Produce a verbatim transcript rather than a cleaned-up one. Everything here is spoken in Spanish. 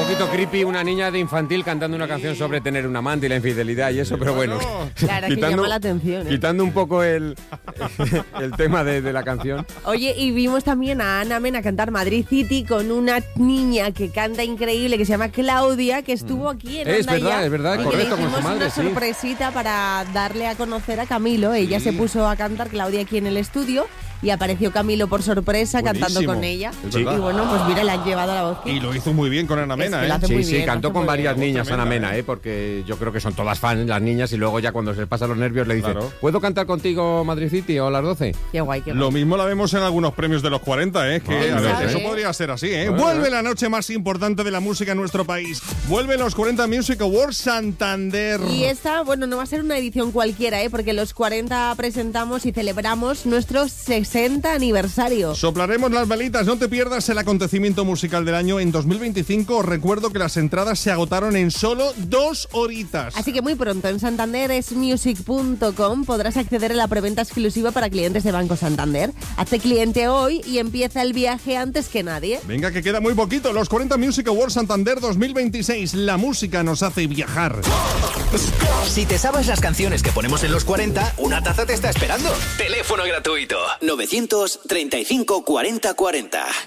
poquito creepy una niña de infantil cantando una canción sobre tener un amante y la infidelidad y eso, pero bueno. Claro, que llama la atención, ¿eh? Quitando un poco el, el tema de, de la canción. Oye, y vimos también a Ana Mena cantar Madrid City con una niña que canta increíble, que se llama Claudia, que estuvo aquí en Es Onda verdad, Ya, es verdad, y correcto, que le con su hicimos madre, una sí. sorpresita para darle a conocer a Camilo. Ella se puso a cantar Claudia aquí en el estudio y apareció Camilo por sorpresa Buenísimo. cantando con ella. Sí. Y bueno, pues mira, le han llevado la voz. Y lo hizo muy bien con Ana Mena, Es que la ¿eh? hace Sí, muy sí, bien, cantó hace con muy varias bien. niñas Tremenda, Ana Mena, ¿eh? ¿eh? Porque yo creo que son todas fans las niñas y luego ya cuando se les pasan los nervios le dicen, Claro. ¿puedo cantar contigo Madrid City o a las doce? Qué guay, qué guay. Lo mismo la vemos en algunos premios de los cuarenta, ¿eh? Que, Ah, a ver, ¿sabe? eso podría ser así, ¿eh? Bueno. Vuelve la noche más importante de la música en nuestro país. Vuelve los cuarenta Music Awards Santander. Y esta, bueno, no va a ser una edición cualquiera, ¿eh? Porque los cuarenta presentamos y celebramos nuestro sesenta aniversario. Soplaremos las velitas, no te pierdas el acontecimiento musical del año en dos mil veinticinco. Os recuerdo que las entradas se agotaron en solo dos horitas. Así que muy pronto en santanderesmusic punto com podrás acceder a la preventa exclusiva para clientes de Banco Santander. Hazte cliente hoy y empieza el viaje antes que nadie. Venga, que queda muy poquito. Los cuarenta Music Awards Santander dos mil veintiséis. La música nos hace viajar. Si te sabes las canciones que ponemos en los cuarenta, una taza te está esperando. Teléfono gratuito. novecientos treinta y cinco cuarenta cuarenta.